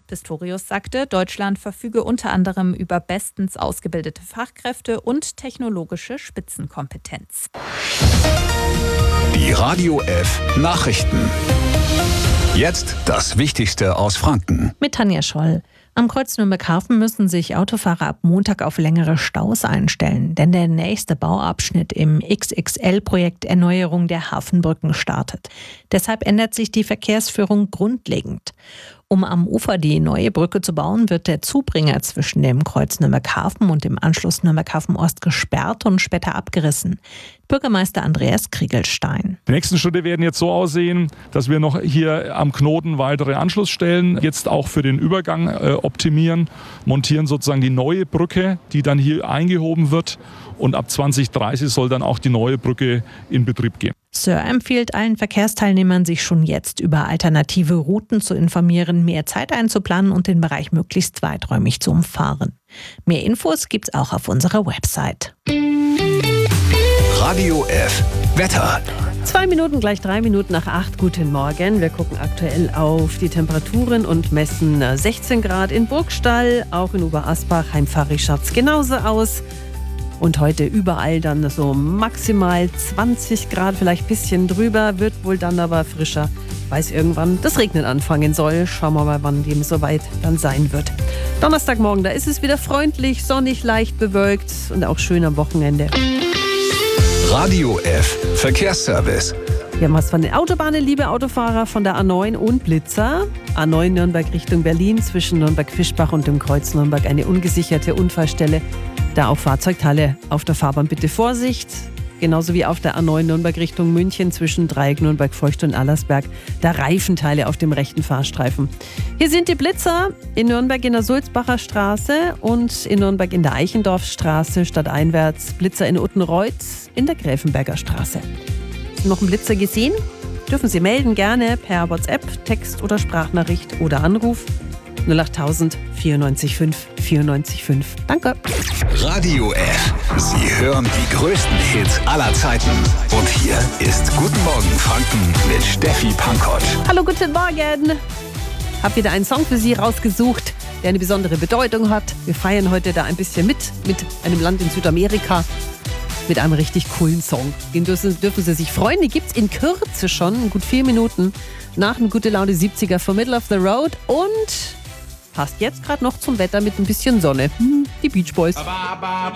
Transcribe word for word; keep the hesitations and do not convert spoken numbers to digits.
Pistorius sagte, Deutschland verfüge unter anderem über bestens ausgebildete Fachkräfte und technologische Spitzenkompetenz. Die Radio F Nachrichten. Jetzt das Wichtigste aus Franken. Mit Tanja Scholl. Am Kreuz Nürnberg-Hafen müssen sich Autofahrer ab Montag auf längere Staus einstellen, denn der nächste Bauabschnitt im X X L-Projekt Erneuerung der Hafenbrücken startet. Deshalb ändert sich die Verkehrsführung grundlegend. Um am Ufer die neue Brücke zu bauen, wird der Zubringer zwischen dem Kreuz Nürnberg-Hafen und dem Anschluss Nürnberg-Hafen-Ost gesperrt und später abgerissen. Bürgermeister Andreas Kriegelstein. Die nächsten Schritte werden jetzt so aussehen, dass wir noch hier am Knoten weitere Anschlussstellen jetzt auch für den Übergang äh, optimieren, montieren sozusagen die neue Brücke, die dann hier eingehoben wird, und ab zwanzig dreißig soll dann auch die neue Brücke in Betrieb gehen. Sir empfiehlt allen Verkehrsteilnehmern, sich schon jetzt über alternative Routen zu informieren, mehr Zeit einzuplanen und den Bereich möglichst weiträumig zu umfahren. Mehr Infos gibt's auch auf unserer Website. Radio F Wetter. Zwei Minuten, gleich drei Minuten nach acht. Guten Morgen. Wir gucken aktuell auf die Temperaturen und messen sechzehn Grad in Burgstall, auch in Oberasbach, Heimfahrig schaut's genauso aus. Und heute überall dann so maximal zwanzig Grad, vielleicht ein bisschen drüber, wird wohl dann aber frischer, weil es irgendwann das Regnen anfangen soll. Schauen wir mal, wann dem soweit dann sein wird. Donnerstagmorgen, da ist es wieder freundlich, sonnig, leicht bewölkt und auch schön am Wochenende. Radio F Verkehrsservice. Wir haben was von den Autobahnen, liebe Autofahrer, von der A neun und Blitzer. A neun Nürnberg Richtung Berlin, zwischen Nürnberg-Fischbach und dem Kreuz Nürnberg eine ungesicherte Unfallstelle. Da auf Fahrzeugteile auf der Fahrbahn bitte Vorsicht. Genauso wie auf der A neun Nürnberg Richtung München zwischen Dreieck Nürnberg-Feucht und Allersberg. Da Reifenteile auf dem rechten Fahrstreifen. Hier sind die Blitzer in Nürnberg in der Sulzbacher Straße und in Nürnberg in der Eichendorfstraße stadteinwärts. Blitzer in Uttenreuth in der Gräfenberger Straße. Noch einen Blitzer gesehen? Dürfen Sie melden, gerne per WhatsApp, Text- oder Sprachnachricht oder Anruf null achttausend vierundneunzig fünf vierundneunzig fünf. Danke. Radio F. Sie hören die größten Hits aller Zeiten. Und hier ist Guten Morgen Franken mit Steffi Pankott. Hallo, guten Morgen. Hab wieder einen Song für Sie rausgesucht, der eine besondere Bedeutung hat. Wir feiern heute da ein bisschen mit, mit einem Land in Südamerika. Mit einem richtig coolen Song. Den dürfen, dürfen Sie sich freuen. Den gibt's in Kürze schon, in gut vier Minuten, nach einem Gute Laune siebziger von Middle of the Road. Und passt jetzt gerade noch zum Wetter mit ein bisschen Sonne. Hm, die Beach Boys.